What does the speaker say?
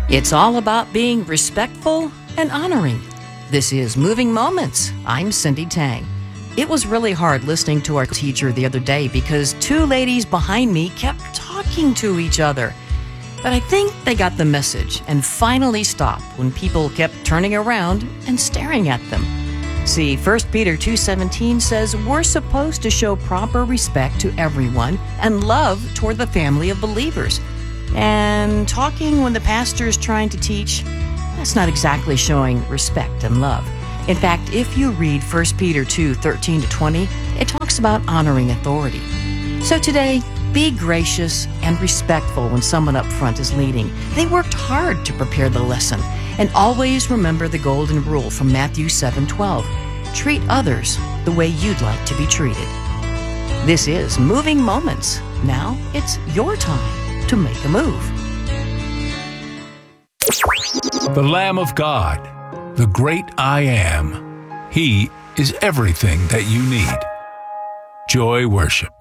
It's all about being respectful and honoring. This is Moving Moments. I'm Cindy Tang. It was really hard listening to our teacher the other day because two ladies behind me kept talking to each other. But I think they got the message and finally stopped when people kept turning around and staring at them. See, 1 Peter 2:17 says we're supposed to show proper respect to everyone and love toward the family of believers. And talking when the pastor is trying to teach, that's not exactly showing respect and love. In fact, if you read 1 Peter 2:13-20, it talks about honoring authority. So today, be gracious and respectful when someone up front is leading. They worked hard to prepare the lesson. And always remember the golden rule from Matthew 7:12. Treat others the way you'd like to be treated. This is Moving Moments. Now it's your time to make a move. The Lamb of God, the great I Am. He is everything that you need. Joy Worship.